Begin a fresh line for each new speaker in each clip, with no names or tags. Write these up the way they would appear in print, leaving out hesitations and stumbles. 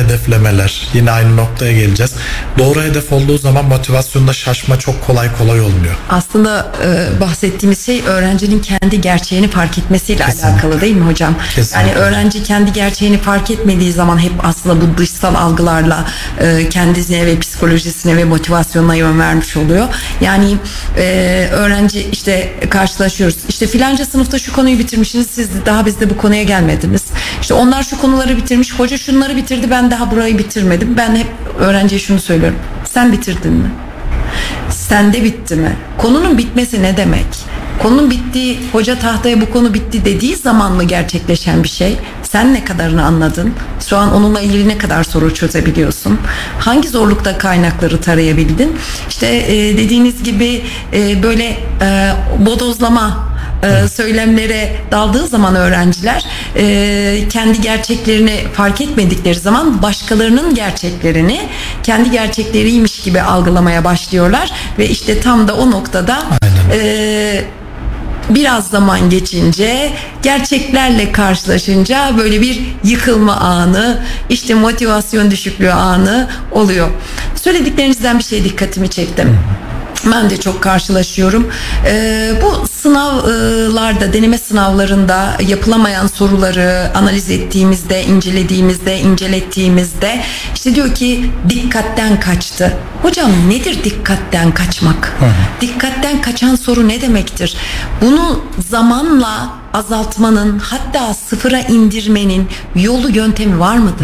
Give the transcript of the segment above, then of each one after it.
hedeflemeler, yine aynı noktaya geleceğiz. Doğru hedef olduğu zaman motivasyonda şaşma çok kolay olmuyor.
Aslında bahsettiğimiz şey öğrencinin kendi gerçeğini fark etmesiyle
Kesinlikle.
alakalı değil mi hocam?
Kesinlikle.
Yani öğrenci kendi gerçeğini fark etmediği zaman hep aslında bu dışsal algılarla kendisine ve psikolojisine ve motivasyonuna yön vermiş oluyor. Yani öğrenci işte karşılaşıyoruz. İşte filanca sınıfta şu konuyu bitirmişsiniz, siz daha bizde bu konuya gelmediniz. İşte onlar şu konuları bitirmiş, hoca şunları bitirdi, ben daha burayı bitirmedim. Ben hep öğrenciye şunu söylüyorum: sen bitirdin mi? Sende bitti mi? Konunun bitmesi ne demek? Konunun bittiği, hoca tahtaya bu konu bitti dediği zaman mı gerçekleşen bir şey? Sen ne kadarını anladın? Şu an onunla ilgili ne kadar soru çözebiliyorsun? Hangi zorlukta kaynakları tarayabildin? İşte dediğiniz gibi böyle bodozlama söylemlere daldığı zaman öğrenciler kendi gerçeklerini fark etmedikleri zaman başkalarının gerçeklerini kendi gerçekleriymiş gibi algılamaya başlıyorlar ve işte tam da o noktada biraz zaman geçince, gerçeklerle karşılaşınca böyle bir yıkılma anı, işte motivasyon düşüklüğü anı oluyor. Söylediklerinizden bir şey dikkatimi çekti. Ben de çok karşılaşıyorum. Bu sınavlarda, deneme sınavlarında yapılamayan soruları analiz ettiğimizde, incelettiğimizde işte diyor ki dikkatten kaçtı. Hocam nedir dikkatten kaçmak? Dikkatten kaçan soru ne demektir? Bunu zamanla azaltmanın, hatta sıfıra indirmenin yolu, yöntemi var mıdır?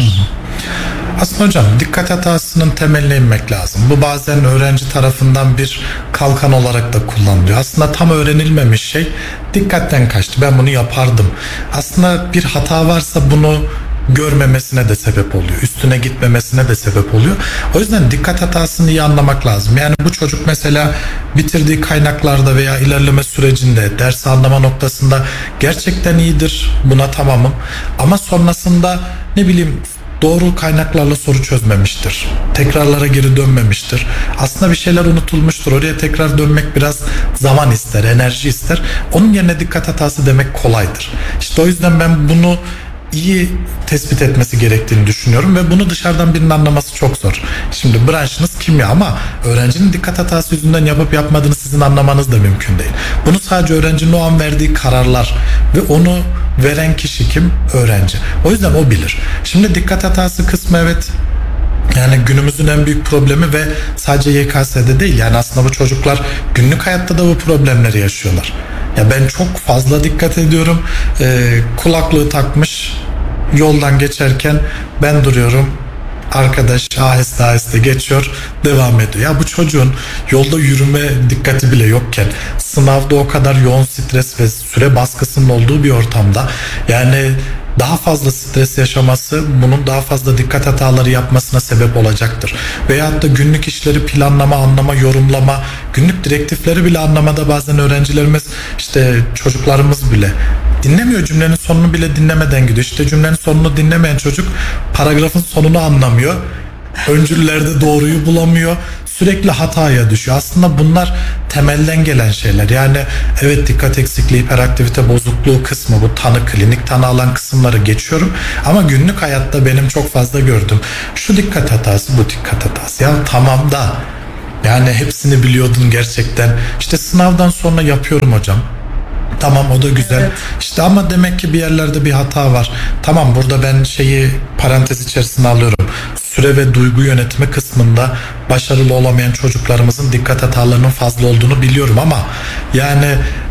Aslında hocam dikkat hatasının temeline inmek lazım. Bu bazen öğrenci tarafından bir kalkan olarak da kullanılıyor. Aslında tam öğrenilmemiş şey dikkatten kaçtı. Ben bunu yapardım. Aslında bir hata varsa bunu görmemesine de sebep oluyor. Üstüne gitmemesine de sebep oluyor. O yüzden dikkat hatasını iyi anlamak lazım. Yani bu çocuk mesela bitirdiği kaynaklarda veya ilerleme sürecinde dersi anlama noktasında gerçekten iyidir. Buna tamamım. Ama sonrasında ne bileyim doğru kaynaklarla soru çözmemiştir. Tekrarlara geri dönmemiştir. Aslında bir şeyler unutulmuştur. Oraya tekrar dönmek biraz zaman ister, enerji ister. Onun yerine dikkat hatası demek kolaydır. İşte o yüzden ben bunu iyi tespit etmesi gerektiğini düşünüyorum ve bunu dışarıdan birinin anlaması çok zor. Şimdi branşınız kimya ama öğrencinin dikkat hatası yüzünden yapıp yapmadığını sizin anlamanız da mümkün değil. Bunu sadece öğrencinin o an verdiği kararlar ve onu veren kişi kim? Öğrenci. O yüzden o bilir. Şimdi dikkat hatası kısmı evet, yani günümüzün en büyük problemi ve sadece YKS'de değil, yani aslında bu çocuklar günlük hayatta da bu problemleri yaşıyorlar. Ya ben çok fazla dikkat ediyorum. Kulaklığı takmış, yoldan geçerken ben duruyorum, arkadaş aheste aheste geçiyor, devam ediyor. Ya bu çocuğun yolda yürüme dikkati bile yokken, sınavda o kadar yoğun stres ve süre baskısının olduğu bir ortamda, yani daha fazla stres yaşaması bunun daha fazla dikkat hataları yapmasına sebep olacaktır. Veyahut da günlük işleri planlama, anlama, yorumlama, günlük direktifleri bile anlamada bazen öğrencilerimiz, işte çocuklarımız bile dinlemiyor, cümlenin sonunu bile dinlemeden gidiyor. İşte cümlenin sonunu dinlemeyen çocuk paragrafın sonunu anlamıyor. Öncüllerde doğruyu bulamıyor. Sürekli hataya düşüyor. Aslında bunlar temelden gelen şeyler. Yani evet, dikkat eksikliği, hiperaktivite bozukluğu kısmı, bu tanı, klinik tanı alan kısımları geçiyorum. Ama günlük hayatta benim çok fazla gördüm. Şu dikkat hatası, bu dikkat hatası. Ya tamam da yani hepsini biliyordun gerçekten. İşte sınavdan sonra yapıyorum hocam. Tamam, o da güzel. Evet. İşte ama demek ki bir yerlerde bir hata var. Tamam, burada ben şeyi parantez içerisine alıyorum. Süre ve duygu yönetimi kısmında başarılı olamayan çocuklarımızın dikkat hatalarının fazla olduğunu biliyorum ama yani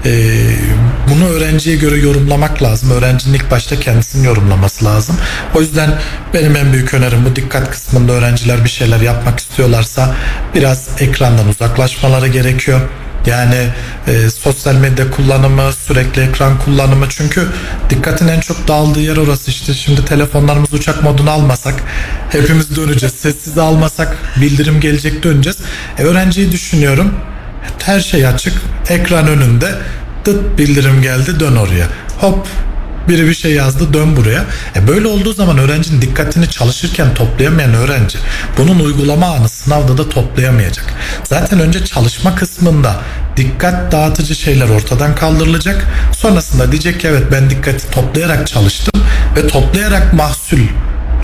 bunu öğrenciye göre yorumlamak lazım. Öğrencinin ilk başta kendisini yorumlaması lazım. O yüzden benim en büyük önerim, bu dikkat kısmında öğrenciler bir şeyler yapmak istiyorlarsa biraz ekrandan uzaklaşmaları gerekiyor. Yani sosyal medya kullanımı, sürekli ekran kullanımı, çünkü dikkatin en çok dağıldığı yer orası. İşte şimdi telefonlarımızı uçak moduna almasak hepimiz döneceğiz, sessize almasak bildirim gelecek, döneceğiz. Öğrenciyi düşünüyorum, her şey açık, ekran önünde, dıt bildirim geldi, dön oraya, hop biri bir şey yazdı, dön buraya. Böyle olduğu zaman öğrencinin dikkatini çalışırken toplayamayan öğrenci bunun uygulama anı sınavda da toplayamayacak. Zaten önce çalışma kısmında dikkat dağıtıcı şeyler ortadan kaldırılacak. Sonrasında diyecek ki evet, ben dikkati toplayarak çalıştım ve toplayarak mahsul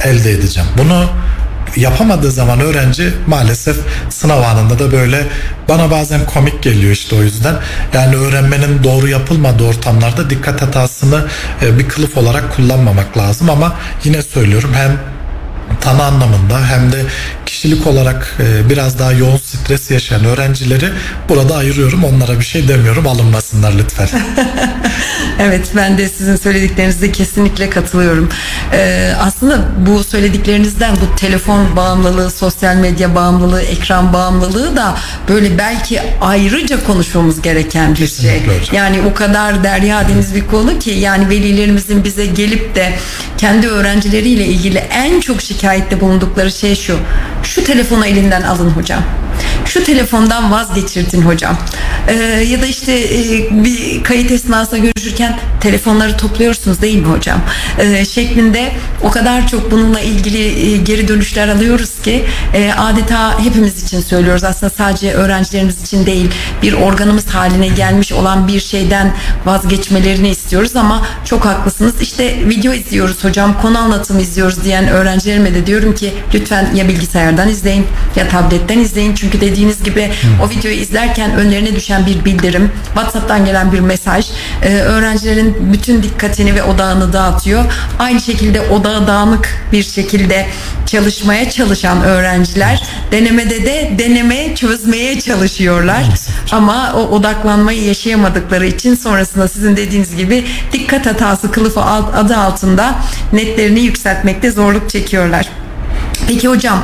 elde edeceğim. Bunu yapamadığı zaman öğrenci maalesef sınav anında da böyle bana bazen komik geliyor işte o yüzden. Yani öğrenmenin doğru yapılmadığı ortamlarda dikkat hatasını bir kılıf olarak kullanmamak lazım ama yine söylüyorum hem tanı anlamında hem de kişilik olarak biraz daha yoğun stres yaşayan öğrencileri burada ayırıyorum. Onlara bir şey demiyorum. Alınmasınlar lütfen.
Evet, ben de sizin söylediklerinize kesinlikle katılıyorum. Aslında bu söylediklerinizden bu telefon bağımlılığı, sosyal medya bağımlılığı, ekran bağımlılığı da böyle belki ayrıca konuşmamız gereken bir
Kesinlikle
şey.
hocam.
Yani o kadar derya deniz bir konu ki yani velilerimizin bize gelip de kendi öğrencileriyle ilgili en çok şikayette bulundukları şey şu. Şu telefonu elinden alın hocam. Şu telefondan vazgeçirtin hocam. Ya da işte bir kayıt esnasında görüşürken telefonları topluyorsunuz değil mi hocam? Şeklinde o kadar çok bununla ilgili geri dönüşler alıyoruz ki adeta hepimiz için söylüyoruz. Aslında sadece öğrencilerimiz için değil, bir organımız haline gelmiş olan bir şeyden vazgeçmelerini istiyoruz ama çok haklısınız. İşte video izliyoruz hocam, konu anlatımı izliyoruz diyen öğrencilerime de diyorum ki lütfen ya bilgisayardan izleyin ya tabletten izleyin. Çünkü dediğiniz gibi o videoyu izlerken önlerine düşen bir bildirim, WhatsApp'tan gelen bir mesaj öğrencilerin bütün dikkatini ve odağını dağıtıyor. Aynı şekilde odağı dağınık bir şekilde çalışmaya çalışan öğrenciler denemede de deneme çözmeye çalışıyorlar. Ama o odaklanmayı yaşayamadıkları için sonrasında sizin dediğiniz gibi dikkat hatası kılıfı adı altında netlerini yükseltmekte zorluk çekiyorlar. Peki hocam,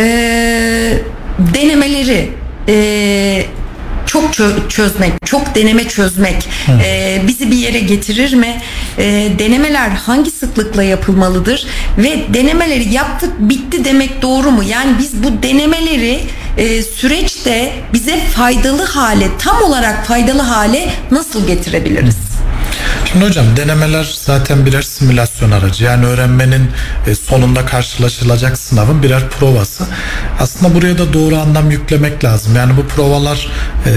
denemeleri çok çözmek, çok deneme çözmek bizi bir yere getirir mi? Denemeler hangi sıklıkla yapılmalıdır? Ve denemeleri yaptık bitti demek doğru mu? Yani biz bu denemeleri süreçte bize faydalı hale, tam olarak faydalı hale nasıl getirebiliriz?
Şimdi hocam denemeler zaten birer simülasyon aracı. Yani öğrenmenin sonunda karşılaşılacak sınavın birer provası. Aslında buraya da doğru anlam yüklemek lazım. Yani bu provalar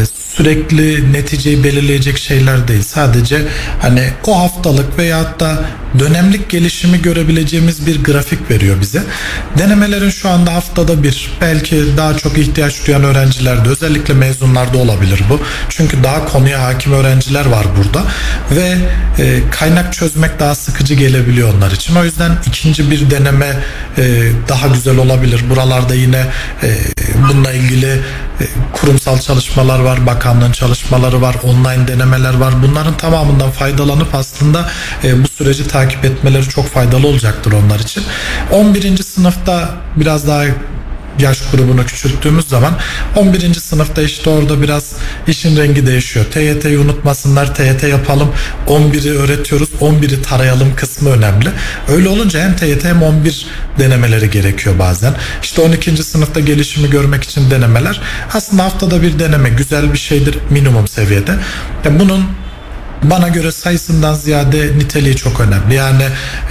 sürekli neticeyi belirleyecek şeyler değil. Sadece hani o haftalık veyahut da dönemlik gelişimi görebileceğimiz bir grafik veriyor bize. Denemelerin şu anda haftada bir, belki daha çok ihtiyaç duyan öğrencilerde, özellikle mezunlarda olabilir bu. Çünkü daha konuya hakim öğrenciler var burada ve kaynak çözmek daha sıkıcı gelebiliyor onlar için. O yüzden ikinci bir deneme daha güzel olabilir. Buralarda yine bununla ilgili kurumsal çalışmalar var, bakanlığın çalışmaları var, online denemeler var. Bunların tamamından faydalanıp aslında bu süreci takip etmeleri çok faydalı olacaktır onlar için. 11. sınıfta biraz daha yaş grubunu küçülttüğümüz zaman 11. sınıfta işte orada biraz işin rengi değişiyor. TYT'yi unutmasınlar, TYT yapalım, 11'i öğretiyoruz, 11'i tarayalım kısmı önemli. Öyle olunca hem TYT hem 11 denemeleri gerekiyor bazen. İşte 12. sınıfta gelişimi görmek için denemeler. Aslında haftada bir deneme güzel bir şeydir minimum seviyede. Yani bunun bana göre sayısından ziyade niteliği çok önemli. Yani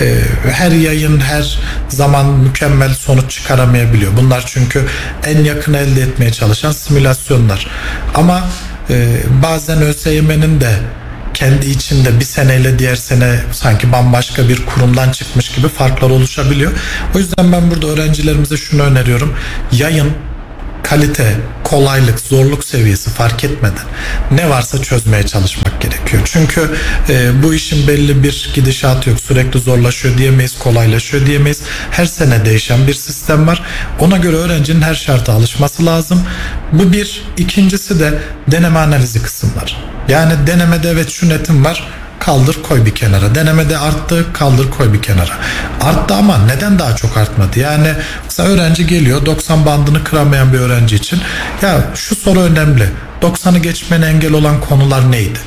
her yayın her zaman mükemmel sonuç çıkaramayabiliyor. Bunlar çünkü en yakın elde etmeye çalışan simülasyonlar. Ama bazen ÖSYM'nin de kendi içinde bir seneyle diğer sene sanki bambaşka bir kurumdan çıkmış gibi farklar oluşabiliyor. O yüzden ben burada öğrencilerimize şunu öneriyorum. Yayın, kalite, kolaylık, zorluk seviyesi fark etmeden ne varsa çözmeye çalışmak gerekiyor. Çünkü bu işin belli bir gidişatı yok. Sürekli zorlaşıyor diyemeyiz, kolaylaşıyor diyemeyiz. Her sene değişen bir sistem var. Ona göre öğrencinin her şarta alışması lazım. Bu bir. İkincisi de deneme analizi kısımları. Yani denemede evet şu netim var, kaldır koy bir kenara. Denemede arttı, kaldır koy bir kenara. Arttı ama neden daha çok artmadı? Yani mesela öğrenci geliyor 90 bandını kıramayan bir öğrenci için ya şu soru önemli. 90'ı geçmene engel olan konular neydi?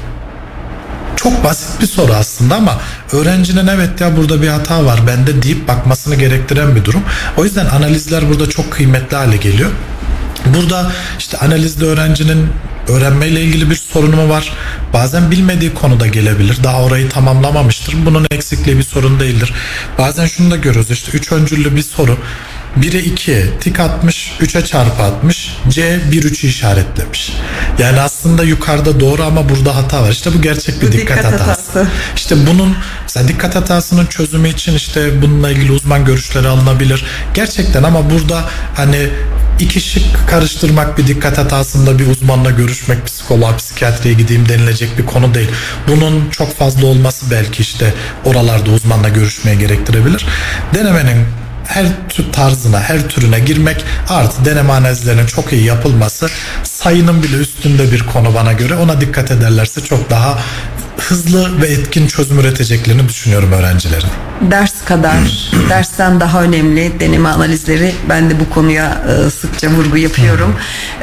Çok basit bir soru aslında ama öğrencinin evet ya burada bir hata var bende deyip bakmasını gerektiren bir durum. O yüzden analizler burada çok kıymetli hale geliyor. Burada işte analizde öğrencinin öğrenmeyle ilgili bir sorunu mu var? Bazen bilmediği konuda gelebilir. Daha orayı tamamlamamıştır. Bunun eksikliği bir sorun değildir. Bazen şunu da görüyoruz. İşte 3 öncüllü bir soru. 1'e 2 tik atmış, 3'e çarpı atmış, C 1-3'ü işaretlemiş. Yani aslında yukarıda doğru ama burada hata var. İşte bu gerçek bir dikkat hatası. İşte bunun mesela dikkat hatasının çözümü için işte bununla ilgili uzman görüşleri alınabilir. Gerçekten ama burada hani iki şık karıştırmak bir dikkat hatasında bir uzmanla görüşmek, psikoloğa, psikiyatriye gideyim denilecek bir konu değil. Bunun çok fazla olması belki işte oralarda uzmanla görüşmeye gerektirebilir. Denemenin her tür tarzına, her türüne girmek artı deneme analizlerinin çok iyi yapılması sayının bile üstünde bir konu bana göre. Ona dikkat ederlerse çok daha hızlı ve etkin çözüm üreteceklerini düşünüyorum öğrencilerin.
Ders kadar, dersten daha önemli deneme analizleri. Ben de bu konuya sıkça vurgu yapıyorum.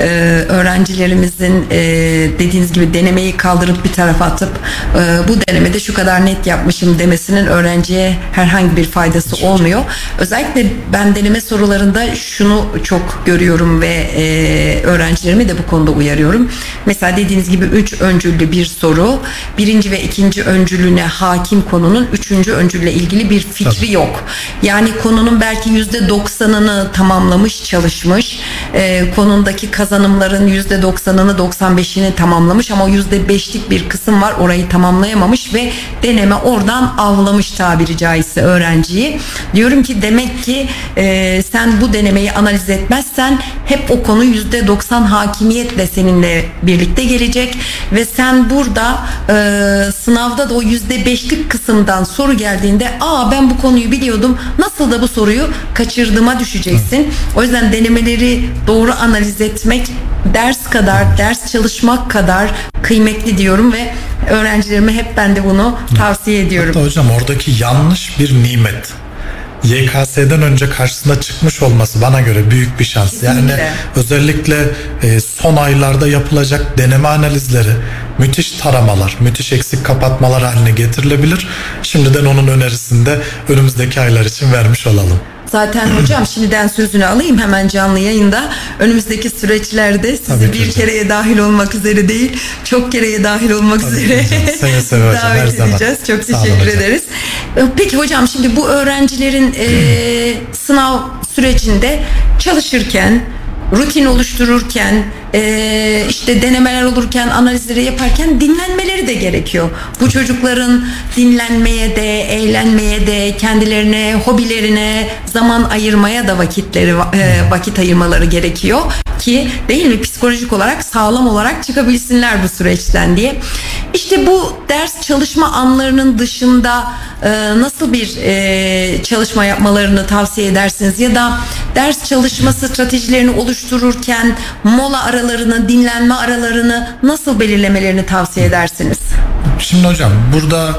Öğrencilerimizin dediğiniz gibi denemeyi kaldırıp bir tarafa atıp bu denemede şu kadar net yapmışım demesinin öğrenciye herhangi bir faydası olmuyor. Özellikle ben deneme sorularında şunu çok görüyorum ve öğrencilerimi de bu konuda uyarıyorum. Mesela dediğiniz gibi 3 öncüllü bir soru, birinci ve ikinci öncülüne hakim konunun üçüncü öncülle ilgili bir fikri yok. Yani konunun belki %90'ını tamamlamış, çalışmış. Konundaki kazanımların %90'ını, 95'ini tamamlamış ama %5'lik bir kısım var, orayı tamamlayamamış ve deneme oradan avlamış tabiri caizse öğrenciyi. Diyorum ki demek ki sen bu denemeyi analiz etmezsen hep o konu %90 hakimiyetle seninle birlikte gelecek ve sen burada sınavda da o %5'lik kısımdan soru geldiğinde ben bu konuyu biliyordum, nasıl da bu soruyu kaçırdığıma düşeceksin. O yüzden denemeleri doğru analiz etmek ders kadar, ders çalışmak kadar kıymetli diyorum ve öğrencilerime hep ben de bunu tavsiye ediyorum.
Hatta hocam oradaki yanlış bir nimet. YKS'den önce karşısına çıkmış olması bana göre büyük bir şans.
Kesinlikle.
Yani özellikle son aylarda yapılacak deneme analizleri müthiş taramalar, müthiş eksik kapatmalar haline getirilebilir. Şimdiden onun önerisini de önümüzdeki aylar için vermiş olalım.
Zaten hocam şimdiden sözünü alayım hemen canlı yayında. Önümüzdeki süreçlerde sizi bir kereye dahil olmak üzere değil, çok kereye dahil olmak üzere
seve seve hocam, her zaman.
edeceğiz. Çok teşekkür ederiz. Peki hocam, şimdi bu öğrencilerin sınav sürecinde çalışırken, rutin oluştururken, işte denemeler olurken, analizleri yaparken dinlenmeleri de gerekiyor. Bu çocukların dinlenmeye de, eğlenmeye de, kendilerine, hobilerine zaman ayırmaya da vakit ayırmaları gerekiyor ki, değil mi, psikolojik olarak sağlam olarak çıkabilsinler bu süreçten diye. İşte bu ders çalışma anlarının dışında nasıl bir çalışma yapmalarını tavsiye edersiniz ya da ders çalışma stratejilerini oluştururken mola aralarını, dinlenme aralarını nasıl belirlemelerini tavsiye edersiniz?
Şimdi hocam burada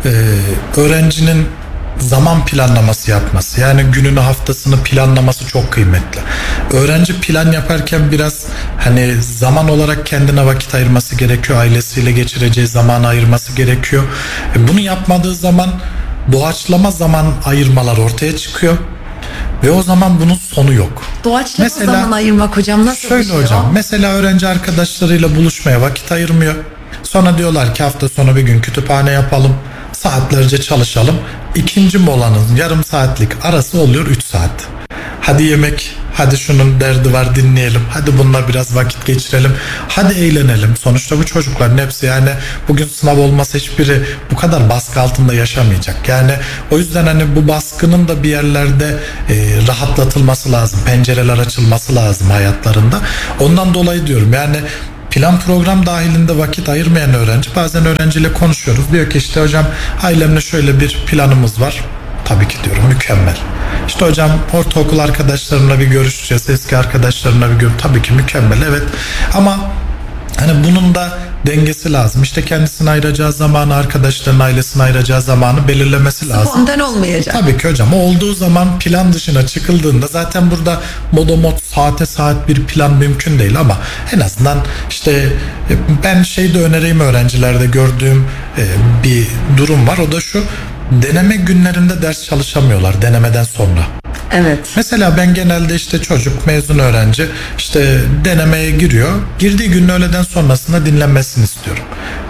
öğrencinin zaman planlaması yapması, yani gününü, haftasını planlaması çok kıymetli. Öğrenci plan yaparken biraz hani zaman olarak kendine vakit ayırması gerekiyor. Ailesiyle geçireceği zamanı ayırması gerekiyor. Bunu yapmadığı zaman doğaçlama zaman ayırmalar ortaya çıkıyor. Ve o zaman bunun sonu yok.
Doğaçlama zaman ayırmak hocam nasıl
şöyle
oluyor?
Hocam, mesela öğrenci arkadaşlarıyla buluşmaya vakit ayırmıyor. Sonra diyorlar ki hafta sonu bir gün kütüphane yapalım, saatlerce çalışalım. İkinci molanın yarım saatlik arası oluyor 3 saat. Hadi yemek, hadi şunun derdi var dinleyelim, hadi bununla biraz vakit geçirelim, hadi eğlenelim. Sonuçta bu çocukların hepsi, yani bugün sınav olmasa hiçbiri bu kadar baskı altında yaşamayacak. Yani o yüzden hani bu baskının da bir yerlerde rahatlatılması lazım, pencereler açılması lazım hayatlarında. Ondan dolayı diyorum, yani plan program dahilinde vakit ayırmayan öğrenci, bazen öğrenciyle konuşuyoruz. Diyor ki işte hocam ailemle şöyle bir planımız var. Tabii ki diyorum, mükemmel. İşte hocam ortaokul arkadaşlarımla bir görüşeceğiz, eski arkadaşlarımla bir tabii ki mükemmel, evet. Ama hani bunun da dengesi lazım. İşte kendisine ayıracağı zamanı, arkadaşlarının ailesine ayıracağı zamanı belirlemesi lazım.
Spontan olmayacak.
Tabii ki hocam. O olduğu zaman plan dışına çıkıldığında zaten burada modomot saate saat bir plan mümkün değil ama en azından işte ben de önereyim, öğrencilerde gördüğüm bir durum var. O da şu: deneme günlerinde ders çalışamıyorlar denemeden sonra.
Evet.
Mesela ben genelde işte çocuk, mezun öğrenci işte denemeye giriyor. Girdiği günün öğleden sonrasında dinlenmesini istiyorum.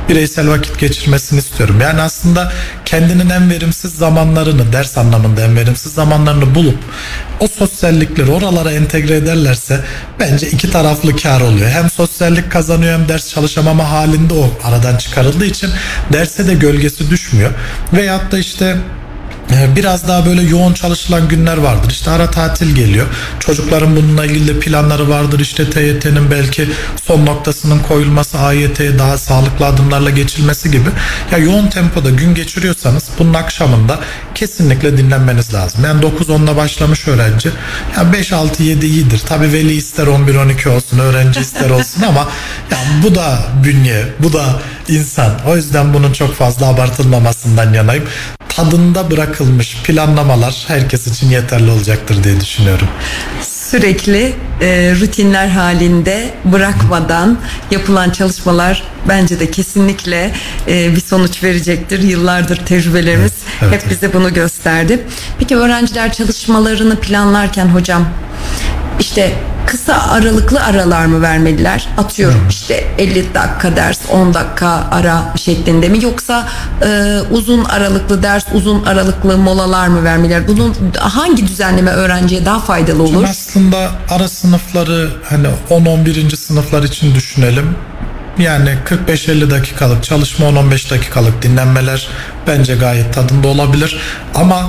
bireysel vakit geçirmesini istiyorum. Yani aslında kendinin en verimsiz zamanlarını, ders anlamında en verimsiz zamanlarını bulup o sosyallikleri oralara entegre ederlerse bence iki taraflı kar oluyor. Hem sosyallik kazanıyor hem ders çalışamama halinde o aradan çıkarıldığı için derse de gölgesi düşmüyor. Veyahut da işte biraz daha böyle yoğun çalışılan günler vardır. İşte ara tatil geliyor. Çocukların bununla ilgili de planları vardır. İşte TYT'nin belki son noktasının koyulması, AYT'ye daha sağlıklı adımlarla geçilmesi gibi. Ya yoğun tempoda gün geçiriyorsanız bunun akşamında kesinlikle dinlenmeniz lazım. Yani 9-10'da başlamış öğrenci. Ya 5-6-7 iyidir. Tabii veli ister 11-12 olsun, öğrenci ister olsun ama ya bu da bünye, bu da insan. O yüzden bunun çok fazla abartılmamasından yanayım. Tadında bırakılmış planlamalar herkes için yeterli olacaktır diye düşünüyorum.
Sürekli rutinler halinde bırakmadan yapılan çalışmalar bence de kesinlikle bir sonuç verecektir. Yıllardır tecrübelerimiz hep bize bunu gösterdi. Peki öğrenciler çalışmalarını planlarken hocam işte kısa aralıklı aralar mı vermeliler? Atıyorum işte 50 dakika ders, 10 dakika ara şeklinde mi? Yoksa uzun aralıklı ders, uzun aralıklı molalar mı vermeliler? Bunun hangi düzenleme öğrenciye daha faydalı olur?
Aslında ara sınıfları hani 10-11. sınıflar için düşünelim. Yani 45-50 dakikalık çalışma, 10-15 dakikalık dinlenmeler bence gayet tadında olabilir. Ama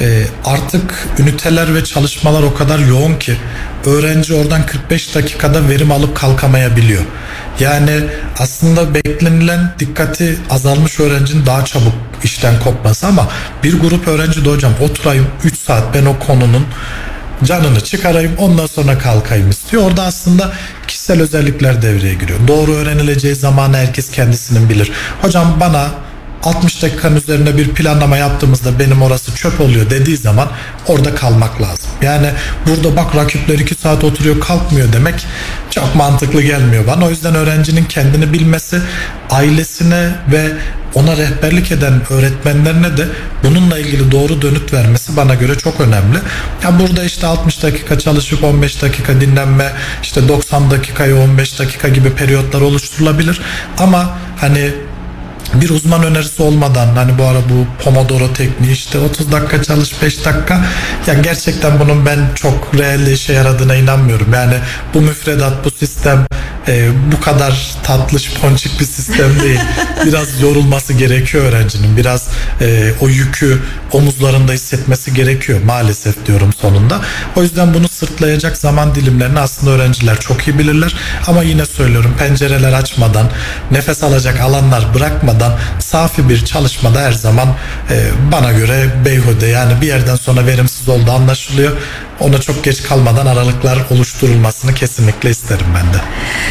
artık üniteler ve çalışmalar o kadar yoğun ki öğrenci oradan 45 dakikada verim alıp kalkamayabiliyor. Yani aslında beklenilen dikkati azalmış öğrencinin daha çabuk işten kopması ama bir grup öğrenci de hocam oturayım 3 saat ben o konunun canını çıkarayım ondan sonra kalkayım istiyor. Orada aslında kişisel özellikler devreye giriyor. Doğru öğrenileceği zamanı herkes kendisinin bilir. Hocam bana 60 dakikanın üzerine bir planlama yaptığımızda benim orası çöp oluyor dediği zaman orada kalmak lazım. Yani burada bak rakipler 2 saat oturuyor kalkmıyor demek çok mantıklı gelmiyor bana. O yüzden öğrencinin kendini bilmesi, ailesine ve ona rehberlik eden öğretmenlerine de bununla ilgili doğru dönüt vermesi bana göre çok önemli. Ya burada işte 60 dakika çalışıp 15 dakika dinlenme, işte 90 dakikayı 15 dakika gibi periyotlar oluşturulabilir. Ama hani bir uzman önerisi olmadan hani bu ara bu Pomodoro tekniği işte 30 dakika çalış 5 dakika ya gerçekten bunun ben çok reel işe yaradığına inanmıyorum. Yani bu müfredat, bu sistem bu kadar tatlış ponçik bir sistem değil. Biraz yorulması gerekiyor öğrencinin. Biraz o yükü omuzlarında hissetmesi gerekiyor maalesef diyorum sonunda. O yüzden bunu sırtlayacak zaman dilimlerini aslında öğrenciler çok iyi bilirler. Ama yine söylüyorum pencereler açmadan, nefes alacak alanlar bırakmadan safi bir çalışmada her zaman bana göre beyhude yani bir yerden sonra verimsiz olduğu anlaşılıyor. Ona çok geç kalmadan aralıklar oluşturulmasını kesinlikle isterim ben de.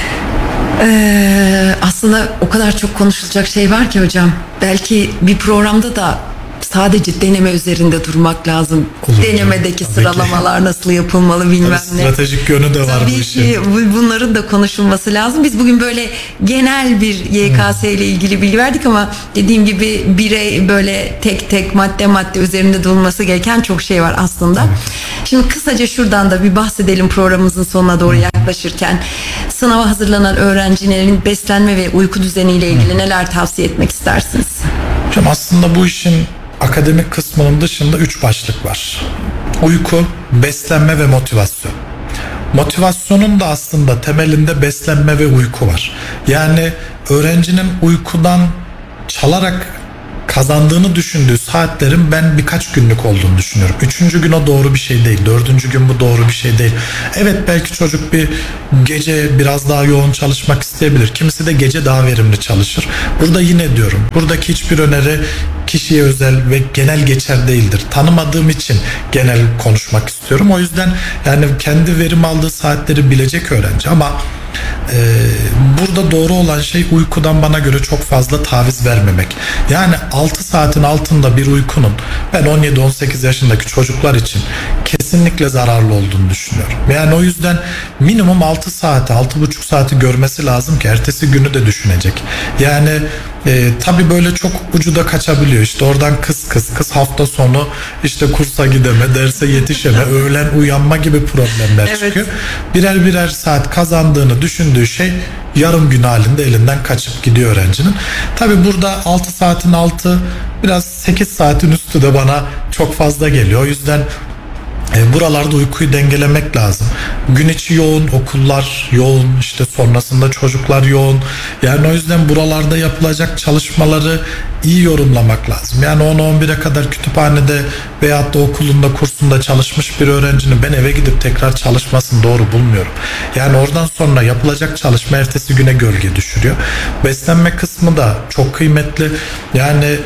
Aslında o kadar çok konuşulacak şey var ki hocam. Belki bir programda da sadece deneme üzerinde durmak lazım. Olur Denemedeki hocam, sıralamalar nasıl yapılmalı bilmem ne.
Stratejik yönü de var bu işin. Tabii ki
bunların da konuşulması lazım. Biz bugün böyle genel bir YKS ile ilgili bilgi verdik ama dediğim gibi birey böyle tek tek madde üzerinde durulması gereken çok şey var aslında. Tabii. Şimdi kısaca şuradan da bir bahsedelim programımızın sonuna doğru yaklaşırken. Sınava hazırlanan öğrencilerin beslenme ve uyku düzeniyle ilgili neler tavsiye etmek istersiniz?
Hocam aslında bu işin akademik kısmının dışında 3 başlık var. Uyku, beslenme ve motivasyon. Motivasyonun da aslında temelinde beslenme ve uyku var. Yani öğrencinin uykudan çalarak kazandığını düşündüğü saatlerin ben birkaç günlük olduğunu düşünüyorum. 3. gün o doğru bir şey değil. 4. gün bu doğru bir şey değil. Evet belki çocuk bir gece biraz daha yoğun çalışmak isteyebilir. Kimisi de gece daha verimli çalışır. Burada yine diyorum. Buradaki hiçbir öneri kişiye özel ve genel geçer değildir. Tanımadığım için genel konuşmak istiyorum. O yüzden yani kendi verim aldığı saatleri bilecek öğrenci ama burada doğru olan şey uykudan bana göre çok fazla taviz vermemek. Yani 6 saatin altında bir uykunun ben 17-18 yaşındaki çocuklar için kesinlikle kesinlikle zararlı olduğunu düşünüyorum. Yani o yüzden minimum 6 saati, 6,5 saati görmesi lazım ki ertesi günü de düşünecek. Yani tabii böyle çok ucu da kaçabiliyor. İşte oradan kız hafta sonu işte kursa gideme, derse yetişeme, öğlen uyanma gibi problemler çıkıyor. Birer saat kazandığını düşündüğü şey yarım gün halinde elinden kaçıp gidiyor öğrencinin. Tabii burada 6 saatin altı, biraz 8 saatin üstü de bana çok fazla geliyor. O yüzden buralarda uykuyu dengelemek lazım. Gün içi yoğun, okullar yoğun, işte sonrasında çocuklar yoğun. Yani o yüzden buralarda yapılacak çalışmaları iyi yorumlamak lazım. Yani 10-11'e kadar kütüphanede veyahut da okulunda, kursunda çalışmış bir öğrencinin ben eve gidip tekrar çalışmasını doğru bulmuyorum. Yani oradan sonra yapılacak çalışma ertesi güne gölge düşürüyor. Beslenme kısmı da çok kıymetli. Yani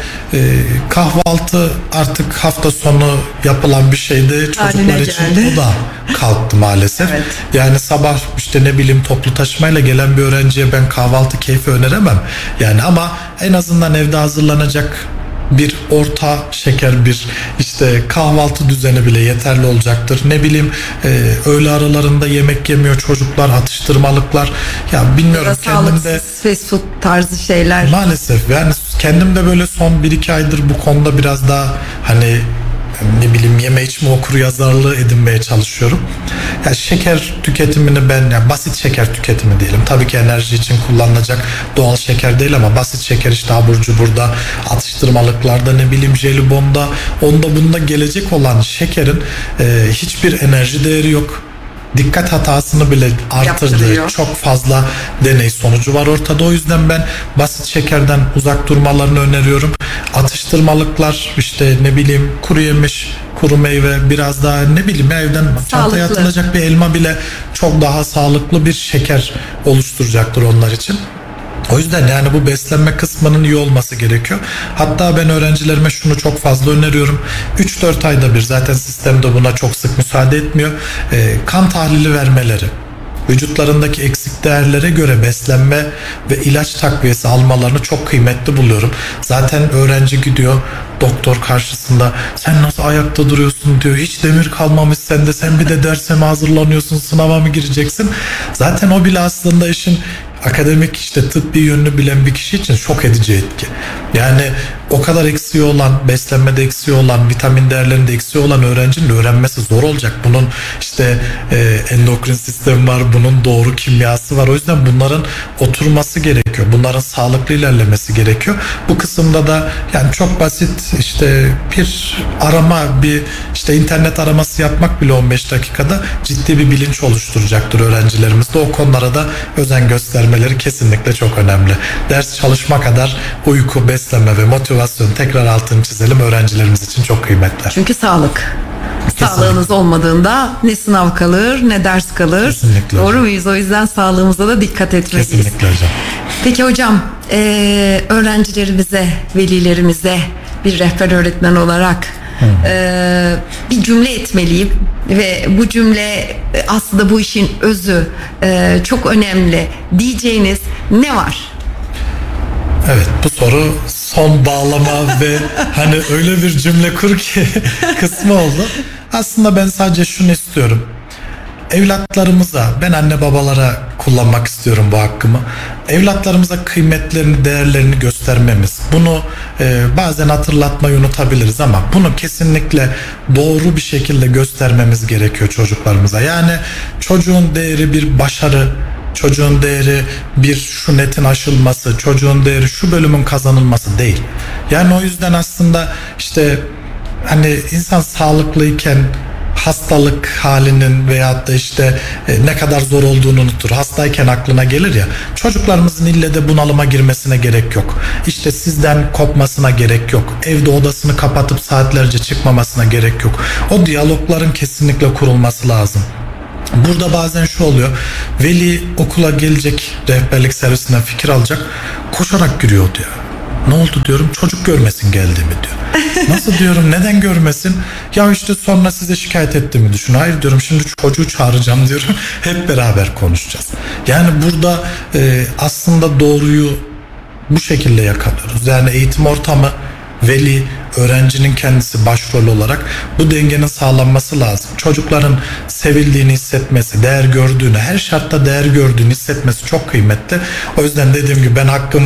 kahvaltı artık hafta sonu yapılan bir şeydi. Çocuklar için o da kalktı maalesef. Evet. Yani sabah işte ne bileyim toplu taşımayla gelen bir öğrenciye ben kahvaltı keyfi öneremem. Yani ama en azından evde hazırlanacak bir orta şeker bir işte kahvaltı düzeni bile yeterli olacaktır. Ne bileyim öğle aralarında yemek yemiyor çocuklar, atıştırmalıklar. Ya bilmiyorum kendimde
fast food tarzı şeyler.
Maalesef yani kendimde böyle son 1-2 aydır bu konuda biraz daha hani ne bileyim yeme içme okur yazarlığı edinmeye çalışıyorum. Yani şeker tüketimini ben yani basit şeker tüketimi diyelim. Tabii ki enerji için kullanılacak doğal şeker değil ama basit şeker işte abur cuburda, atıştırmalıklarda ne bileyim jelibonda, onda bunda gelecek olan şekerin hiçbir enerji değeri yok. Dikkat hatasını bile artırdığı çok fazla deney sonucu var ortada. O yüzden ben basit şekerden uzak durmalarını öneriyorum. Atıştırmalıklar işte ne bileyim kuru yemiş, kuru meyve, biraz daha ne bileyim evden çantaya atılacak bir elma bile çok daha sağlıklı bir şeker oluşturacaktır onlar için. O yüzden yani bu beslenme kısmının iyi olması gerekiyor. Hatta ben öğrencilerime şunu çok fazla öneriyorum. 3-4 ayda bir, zaten sistemde buna çok sık müsaade etmiyor, kan tahlili vermeleri. Vücutlarındaki eksik değerlere göre beslenme ve ilaç takviyesi almalarını çok kıymetli buluyorum. Zaten öğrenci gidiyor doktor karşısında, sen nasıl ayakta duruyorsun diyor, hiç demir kalmamış sende, sen bir de derse mi hazırlanıyorsun, sınava mı gireceksin? Zaten o bile aslında işin akademik işte tıbbi yönünü bilen bir kişi için şok edici etki. Yani o kadar eksiği olan, beslenmede eksiği olan, vitamin değerlerinde eksiği olan öğrencinin öğrenmesi zor olacak. Bunun işte endokrin sistemi var, bunun doğru kimyası var. O yüzden bunların oturması gerekiyor. Bunların sağlıklı ilerlemesi gerekiyor. Bu kısımda da yani çok basit işte bir arama, bir işte internet araması yapmak bile 15 dakikada ciddi bir bilinç oluşturacaktır öğrencilerimizde. O konulara da özen göstermeleri kesinlikle çok önemli. Ders çalışma kadar uyku, beslenme ve motivasyon, tekrar altını çizelim, öğrencilerimiz için çok kıymetli.
Çünkü sağlık. Kesinlikle. Sağlığınız olmadığında ne sınav kalır ne ders kalır.
Kesinlikle.
Doğru muyuz? O yüzden sağlığımıza da dikkat etmeliyiz.
Kesinlikle hocam.
Peki hocam, öğrencilerimize, velilerimize bir rehber öğretmen olarak bir cümle etmeliyim ve bu cümle aslında bu işin özü, çok önemli diyeceğiniz ne var?
Evet, bu soru son bağlama ve hani öyle bir cümle kur ki kısmı oldu. Aslında ben sadece şunu istiyorum. Evlatlarımıza, ben anne babalara kullanmak istiyorum bu hakkımı. Evlatlarımıza kıymetlerini, değerlerini göstermemiz. Bunu bazen hatırlatmayı unutabiliriz ama bunu kesinlikle doğru bir şekilde göstermemiz gerekiyor çocuklarımıza. Yani çocuğun değeri bir başarı, çocuğun değeri bir şu netin aşılması, çocuğun değeri şu bölümün kazanılması değil. Yani o yüzden aslında işte hani insan sağlıklıyken hastalık halinin veyahut da işte ne kadar zor olduğunu unutur. Hastayken aklına gelir ya. Çocuklarımızın ille de bunalıma girmesine gerek yok. İşte sizden kopmasına gerek yok. Evde odasını kapatıp saatlerce çıkmamasına gerek yok. O diyalogların kesinlikle kurulması lazım. Burada bazen şu oluyor. Veli okula gelecek, rehberlik servisinden fikir alacak. Koşarak giriyor diyor. Ne oldu diyorum, çocuk görmesin geldiğimi diyor. Nasıl diyorum, neden görmesin? Ya işte sonra size şikayet ettiğimi düşün. Hayır diyorum, şimdi çocuğu çağıracağım diyorum. Hep beraber konuşacağız. Yani burada aslında doğruyu bu şekilde yakalıyoruz. Yani eğitim ortamı, veli, öğrencinin kendisi başrol olarak bu dengenin sağlanması lazım. Çocukların sevildiğini hissetmesi, değer gördüğünü, her şartta değer gördüğünü hissetmesi çok kıymetli. O yüzden dediğim gibi ben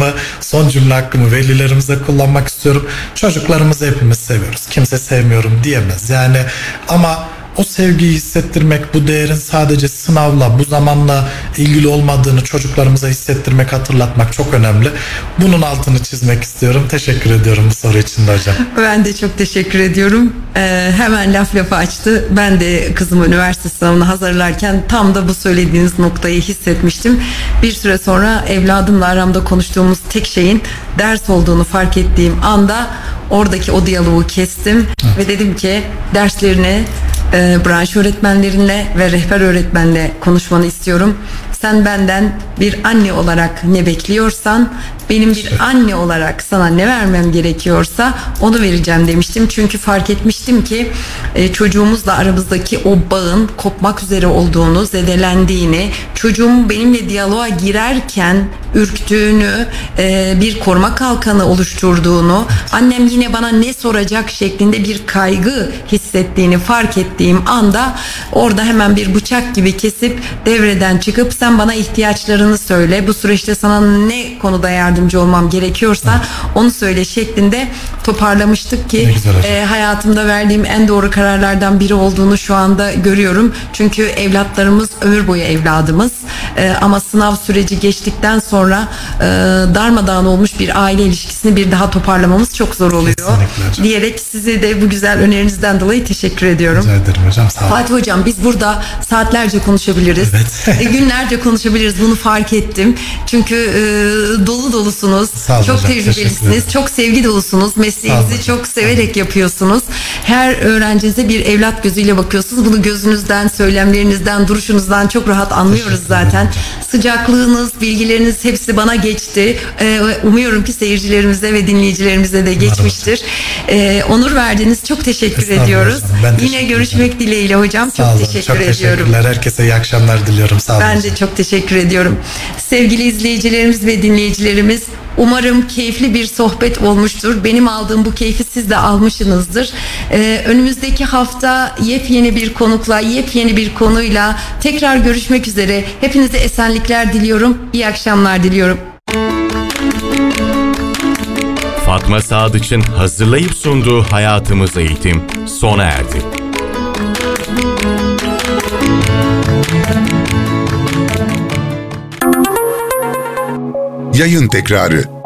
son cümle hakkımı velilerimize kullanmak istiyorum. Çocuklarımızı hepimiz seviyoruz. Kimse sevmiyorum diyemez. Yani ama o sevgiyi hissettirmek, bu değerin sadece sınavla, bu zamanla ilgili olmadığını çocuklarımıza hissettirmek, hatırlatmak çok önemli. Bunun altını çizmek istiyorum. Teşekkür ediyorum bu soru için de hocam.
Ben de çok teşekkür ediyorum. Hemen lafı açtı. Ben de kızımı üniversite sınavına hazırlarken tam da bu söylediğiniz noktayı hissetmiştim. Bir süre sonra evladımla aramda konuştuğumuz tek şeyin ders olduğunu fark ettiğim anda oradaki o diyaloğu kestim ve dedim ki derslerini branş öğretmenlerinle ve rehber öğretmenle konuşmanı istiyorum. Sen benden bir anne olarak ne bekliyorsan benim bir anne olarak sana ne vermem gerekiyorsa onu vereceğim demiştim. Çünkü fark etmiştim ki çocuğumuzla aramızdaki o bağın kopmak üzere olduğunu, zedelendiğini, çocuğum benimle diyaloğa girerken ürktüğünü, bir koruma kalkanı oluşturduğunu, annem yine bana ne soracak şeklinde bir kaygı hissettiğini fark ettiğim anda orada hemen bir bıçak gibi kesip devreden çıkıp sen bana ihtiyaçlarını söyle, bu süreçte sana ne konuda yardımcı olmam gerekiyorsa onu söyle şeklinde toparlamıştık ki hayatımda verdiğim en doğru kararlardan biri olduğunu şu anda görüyorum. Çünkü evlatlarımız ömür boyu evladımız ama sınav süreci geçtikten sonra darmadağın olmuş bir aile ilişkisini bir daha toparlamamız çok zor oluyor. Diyerek size de bu güzel önerinizden dolayı teşekkür ediyorum.
Rica ederim hocam, sağ olun.
Fatih hocam, biz burada saatlerce konuşabiliriz.
Evet.
Günlerce konuşabiliriz. Bunu fark ettim. Çünkü dolu dolusunuz. Çok
hocam,
tecrübelisiniz. Çok sevgi dolusunuz. Mesleğinizi çok severek yapıyorsunuz. Her öğrencinize bir evlat gözüyle bakıyorsunuz. Bunu gözünüzden, söylemlerinizden, duruşunuzdan çok rahat anlıyoruz zaten. Sıcaklığınız, bilgileriniz hepsi bana geçti. Umuyorum ki seyircilerimize ve dinleyicilerimize de geçmiştir. Onur verdiniz. Çok teşekkür ediyoruz. Yine görüşmek dileğiyle hocam. Çok teşekkür ediyorum.
Teşekkürler. Herkese iyi akşamlar diliyorum. Sağ olun.
Ben de çok teşekkür ediyorum. Sevgili izleyicilerimiz ve dinleyicilerimiz, umarım keyifli bir sohbet olmuştur. Benim aldığım bu keyfi siz de almışsınızdır. Önümüzdeki hafta yepyeni bir konukla, yepyeni bir konuyla tekrar görüşmek üzere. Hepinize esenlikler diliyorum. İyi akşamlar diliyorum.
Fatma Sadıç'ın hazırlayıp sunduğu Hayatımız Eğitim sona erdi.
Yayın tekrarı